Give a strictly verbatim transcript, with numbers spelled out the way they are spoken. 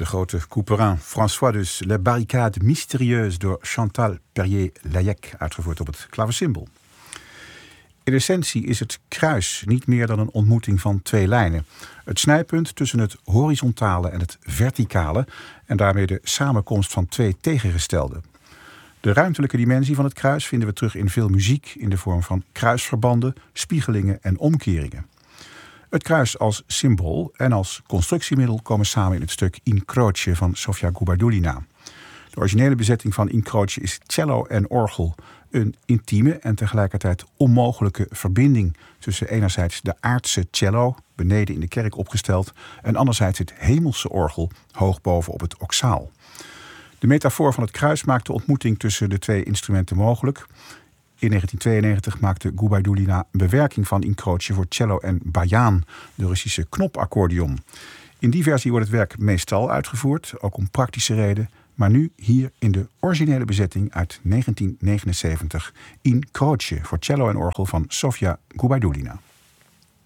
De grote Couperin, François dus, Les Barricades Mystérieuses door Chantal Perrier-Layec, uitgevoerd op het klavecimbal. In essentie is het kruis niet meer dan een ontmoeting van twee lijnen. Het snijpunt tussen het horizontale en het verticale en daarmee de samenkomst van twee tegengestelde. De ruimtelijke dimensie van het kruis vinden we terug in veel muziek in de vorm van kruisverbanden, spiegelingen en omkeringen. Het kruis als symbool en als constructiemiddel komen samen in het stuk In Croce van Sofia Gubajdulina. De originele bezetting van In Croce is cello en orgel, een intieme en tegelijkertijd onmogelijke verbinding tussen enerzijds de aardse cello, beneden in de kerk opgesteld, en anderzijds het hemelse orgel, hoog boven op het oxaal. De metafoor van het kruis maakt de ontmoeting tussen de twee instrumenten mogelijk. In negentien tweeënnegentig maakte Gubajdulina een bewerking van In Croce voor cello en bajan, de Russische knopaccordeon. In die versie wordt het werk meestal uitgevoerd, ook om praktische reden, maar nu hier in de originele bezetting uit negentien negenenzeventig In Croce voor cello en orgel van Sofia Gubajdulina.